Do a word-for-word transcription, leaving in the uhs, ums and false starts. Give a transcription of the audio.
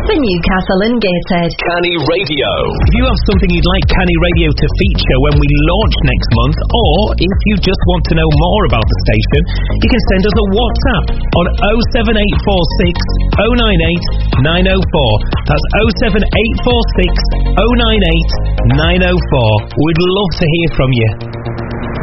for Newcastle and Gateshead. Canny Radio. If you have something you'd like Canny Radio to feature when we launch next month, or if you just want to know more about the station, you can send us a WhatsApp on oh seven eight four six oh nine eight nine oh four. That's oh seven eight four six oh nine eight nine oh four. We'd love to hear from you.